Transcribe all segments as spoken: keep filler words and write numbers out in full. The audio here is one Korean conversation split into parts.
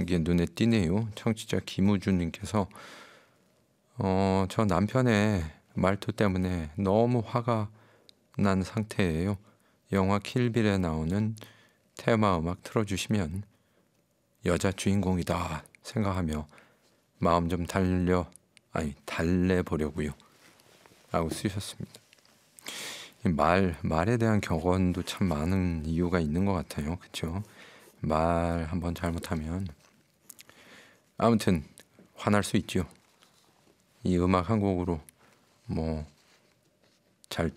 이게 눈에 띄네요. 청취자 김우주님께서 어, 저 남편의 말투 때문에 너무 화가 난 상태예요. 영화 킬빌에 나오는 테마 음악 틀어주시면 여자 주인공이다 생각하며 마음 좀 달려 아니 달래보려고요 라고 쓰셨습니다. 말, 말에 대한 격언도 참 많은 이유가 있는 것 같아요. 그렇죠? 말 한번 잘못하면 아무튼 화날 수 있죠. 이 음악 한 곡으로 뭐 잘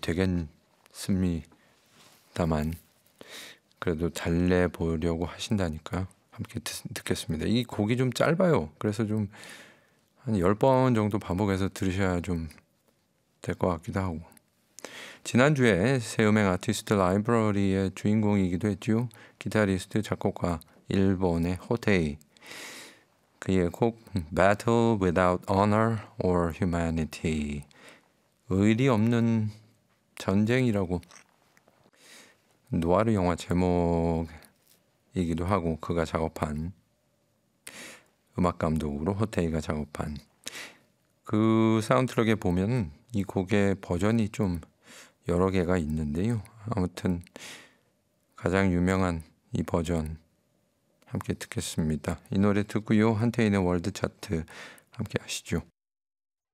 되겠습니다만 그래도 달래보려고 하신다니까 함께 듣, 듣겠습니다. 이 곡이 좀 짧아요. 그래서 좀 한 열 번 정도 반복해서 들으셔야 좀 될 것 같기도 하고. 지난주에 새 음악 아티스트 라이브러리의 주인공이기도 했죠. 기타리스트 작곡가 일본의 호테이. 그의 곡 Battle Without Honor or Humanity, 의리 없는 전쟁이라고 누아르 영화 제목이기도 하고 그가 작업한 음악 감독으로 호테이가 작업한 그 사운드트랙에 보면 이 곡의 버전이 좀 여러 개가 있는데요. 아무튼 가장 유명한 이 버전 함께 듣겠습니다. 이 노래 듣고요. 한태인의 월드 차트 함께 하시죠.